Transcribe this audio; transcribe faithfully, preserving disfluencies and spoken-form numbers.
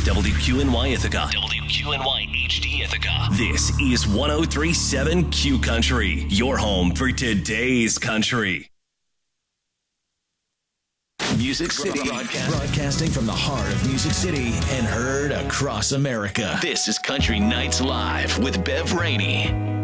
W Q N Y Ithaca. W Q N Y H D Ithaca. This is one oh three point seven Q Country, your home for today's country. Music City Broadcast. Broadcasting from the heart of Music City and heard across America. This is Country Nights Live with Bev Rainey.